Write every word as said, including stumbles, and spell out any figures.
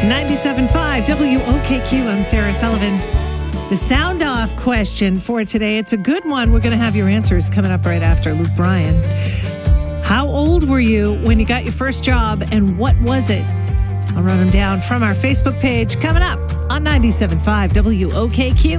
ninety-seven point five W O K Q. I'm Sarah Sullivan. The sound off question for today. It's a good one. We're going to have your answers coming up right after Luke Bryan. How old were you when you got your first job, and what was it? I'll run them down from our Facebook page coming up on ninety-seven point five W O K Q.